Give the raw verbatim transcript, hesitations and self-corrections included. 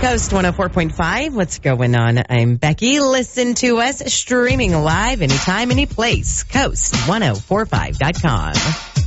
Coast one oh four point five. What's going on? I'm Becky. Listen to us streaming live anytime, any place. Coast ten forty-five dot com.